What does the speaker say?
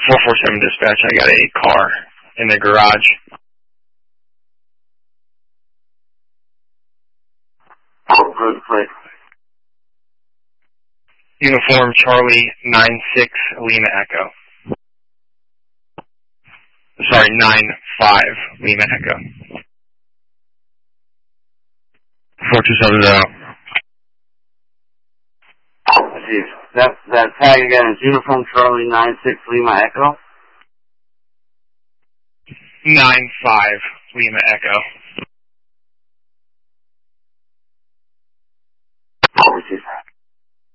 447 dispatch, I got a car in the garage. Good. Uniform Charlie 96 Lima Echo. Sorry, 95 Lima Echo. 4270. That tag again is Uniform Charlie 96 Lima Echo? 95 Lima Echo. Receive.